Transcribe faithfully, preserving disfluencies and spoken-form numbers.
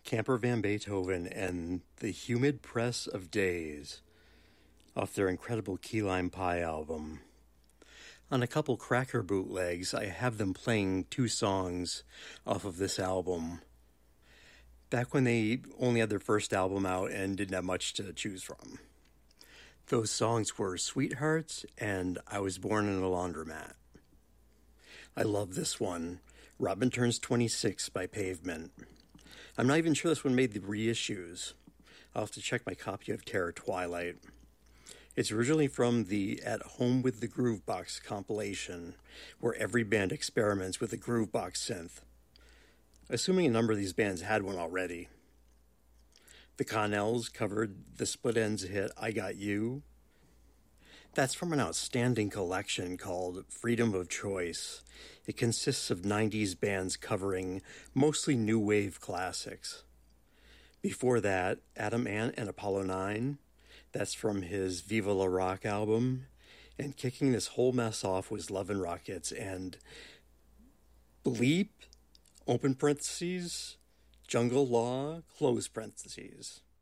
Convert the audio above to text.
Camper Van Beethoven and The Humid Press of Days off their incredible Key Lime Pie album. On a couple Cracker bootlegs, I have them playing two songs off of this album. Back when they only had their first album out and didn't have much to choose from. Those songs were Sweethearts and I Was Born in a Laundromat. I love this one, Robin Turns twenty-six by Pavement. I'm not even sure this one made the reissues. I'll have to check my copy of Terror Twilight. It's originally from the At Home with the Groovebox compilation, where every band experiments with a Groovebox synth. Assuming a number of these bands had one already. The Connells covered the Split Enz hit I Got You. That's from an outstanding collection called Freedom of Choice. It consists of nineties bands covering mostly new wave classics. Before that, Adam Ant and Apollo nine. That's from his Viva La Rock album. And kicking this whole mess off was Love and Rockets and Bleep, open parentheses, Jungle Law, close parentheses.